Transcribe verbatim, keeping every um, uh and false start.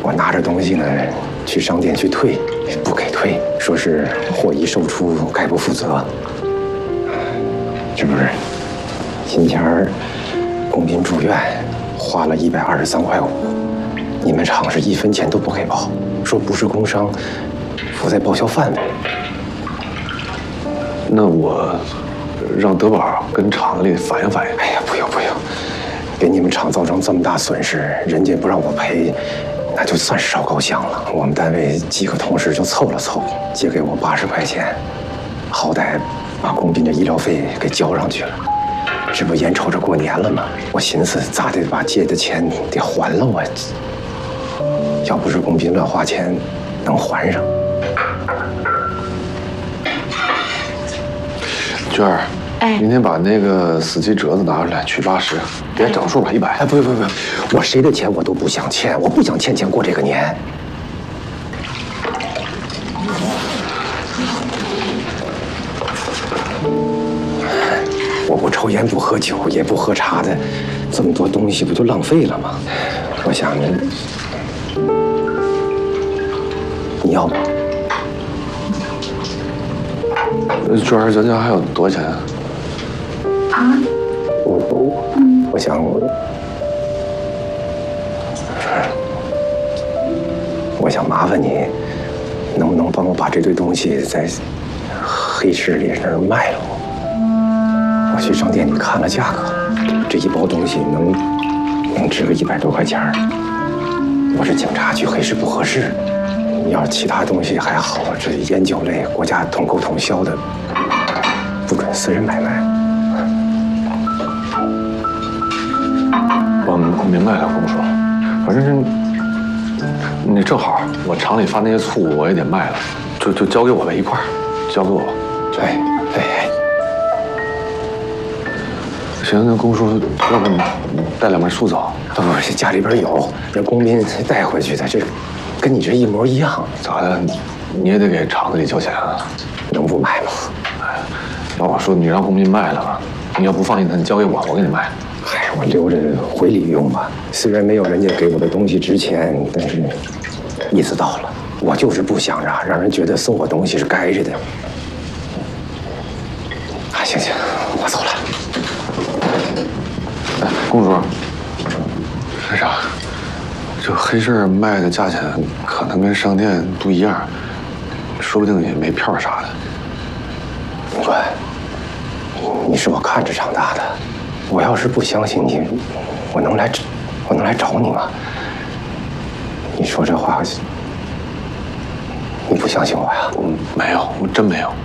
我拿着东西呢，去商店去退，不给退，说是货已售出，概不负责。这不是新前儿龚斌住院，花了一百二十三块五，你们厂是一分钱都不给报，说不是工伤，不在报销范围。 那我让德宝跟厂子里反映反映。 哎呀，不用不用，给你们厂造成这么大损失，人家不让我赔，那就算是烧高香了。我们单位几个同事就凑了凑，借给我八十块钱，好歹把龚斌的医疗费给交上去了。这不眼瞅着过年了吗？我寻思咋得把借的钱得还了我。要不是龚斌乱花钱，能还上。 娟儿， 哎， 明天把那个死期折子拿出来，取八十，别整数吧，一百。 哎，不不不，我谁的钱我都不想欠，我不想欠钱过这个年。我不抽烟不喝酒也不喝茶的，这么多东西不就浪费了吗？我想，你要吗？ 娟儿，咱家还有多少钱啊？ 啊？ 我我我想我，我想麻烦你，能不能帮我把这堆东西在黑市里那儿卖了我？我去商店里看了价格，这一包东西能能值个一百多块钱儿。我是警察，去黑市不合适。你要是其他东西还好，这烟酒类国家统购统销的，不准私人买卖。 我明白了，公叔，反正是那正好，我厂里发那些醋我也得卖了，就就交给我呗，一块儿交给我。 哎哎。 行，那公叔，要不你带两本书走？ 不不，这家里边有，这龚斌带回去的，这跟你这一模一样。 咋的？你也得给厂子里交钱啊？ 能不买吗？ 哎，老板说你让龚斌卖了，你要不放心他，你交给我，我给你卖。 哎，我留着回礼用吧。虽然没有人家给我的东西值钱，但是意思到了。我就是不想让让人觉得送我东西是该着的。啊，行行，我走了。 哎，公主，那啥，这黑市卖的价钱可能跟商店不一样，说不定也没票啥的。 不管，你是我看着长大的，我要是不相信你，我能来，我能来找你吗？你说这话，你不相信我呀？ 我没有，我真没有。